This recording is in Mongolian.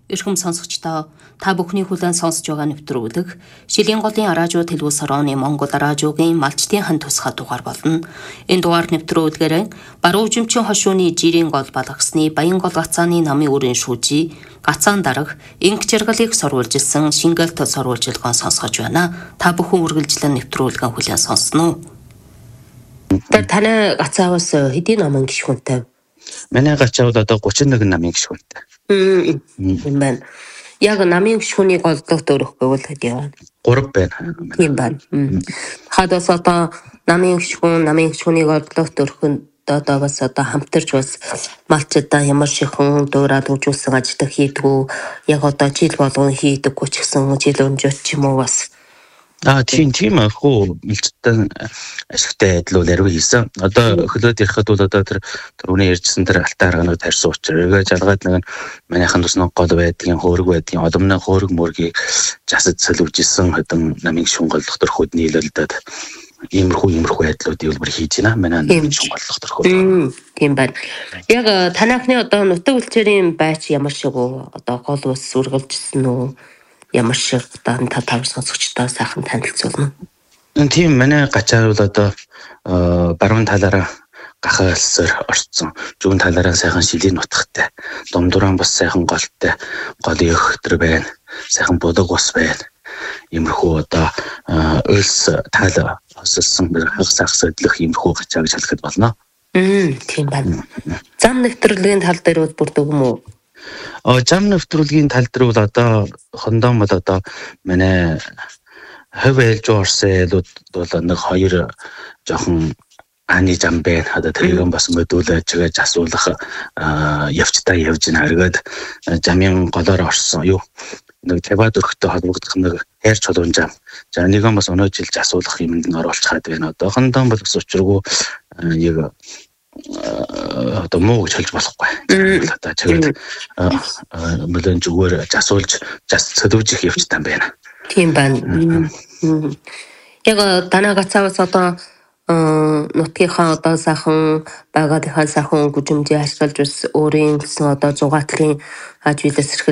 Эрхэм сонсогчдоо та бүхний хүлээн сонсож байгаа нэвтрүүлэг Шилийн голын радио Телевиз орооны Монгол радиогийн малчтын хан тусгай дугаар болно. Энэ дугаар нэвтрүүлгээр баруун жимчийн хошууны жирийн гол балгасны Баян гол гацааны намын үрийн шүүжий гацаан дарга инг жаргалыг сорвуулжилсан Шингэлт сорвуулжилгаан сонсгож байна. Та бүхэн үргэлжлэн нэвтрүүлгэн хүлээн сонсноо. Таны гацааваас хэдийн намын гишүүнтэй? Манай гацаавд одоо 31 намын гишүүнтэй. Тийм байна. Яг намын гишүүнийг олдох төрөх гэвэл хэдий байна? 3 байна. Тийм байна. Хадас одоо намын гишүүнийг олдох төрөхөнд одоо бас одоо хамтарч бас малчдаа ямар шихэн дуурайд үжүүлсэн ажил хийдгүү, яг одоо жил болгон хийдэггүй ч гэсэн жил өнжөт ч юм уу бас. Тийм ахуу мэлчтэн ашигтай адил бол ариу хийсэн. Одоо хөлөөд ирэхэд бол одоо тэр түрүүний ярьжсэн тэр алтан арганууд тарьсан учраас жаргаад нэг манайхан тусны гол байдгийн хөөрөг байдгийн одомны хөөрөг мөргийг жасаж солиулжсэн хэдэн намын шунгалдах төрхөд нийлүүлдээд иймэрхүү байдлуудыг бүр хийж байна. Манай намын шунгалдах төрхөд. Тийм байна. Яг танахны одоо нутаг үлчээрийн байч ямар шиг одоо гол ус үргэлжсэн үү? Ямар шиг одоо та сонсогчдоо сайхан танилцуулна. Тийм манай гацаар бол одоо баруун талаараа гахаалсаар орцсон. Зүүн талаараа сайхан шилийн нутагтай. Домдурaan бас сайхан голтой. Голын өхтөр байна. Сайхан будаг ус байна. Иймэрхүү одоо өлс таал осолсон хагас хөдлөх иймэрхүү гацаа гэж хэлэхэд болно. Тийм байна. Зам нэвтрүүлгийн тал дээр бүрдэг юм уу? Зам нэвтрүүлгийн тал дээр бол одоо хондон бол одоо манай хувь ээлж орсэлүүд бол нэг 2 жоохон ани зам байна. Одоо тэрийг бас модулж чигэж асуулах явцдаа явж байна. Эргээд замын голоор орсон юу нэг таваад өрхтөй холбогдох нэг хайр чулуун зам. За нэгэн бас өнөө жилж асуулах юмд нь оруулж хаад байна. Одоо хондон бол ус учиргүй яг одоо муу гэж хэлж болохгүй. Одоо чигээд мөлөн зүгээр асуулж солиулж их явцтай байна. Тийм байна. Яг танаа гацаавас одоо нутгийнхаа одоо сайхан байгаадынхаа сайхан гүжимжээ ашиглаж бас өөрийн гэсэн одоо зугаатлын аж үйлс